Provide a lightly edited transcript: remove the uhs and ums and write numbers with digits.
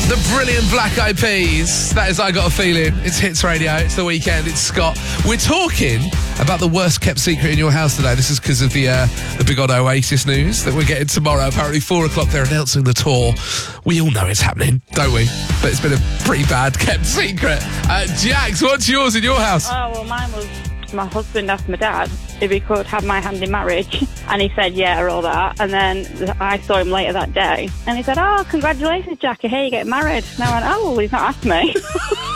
The brilliant Black Eyed Peas. That is I Got a Feeling. It's Hits Radio. It's the weekend. It's Scott. We're talking about the worst kept secret in your house today. This is because of the big old Oasis news that we're getting tomorrow. Apparently 4 o'clock they're announcing the tour. We all know it's happening, don't we? But it's been a pretty bad kept secret. Jax, what's yours in your house? Oh, well, mine was my husband asked my dad if he could have my hand in marriage, and he said yeah, all that. And then I saw him later that day, and he said, "Oh, congratulations, Jack, I hear you're getting married." And I went, "Oh, well, he's not asked me."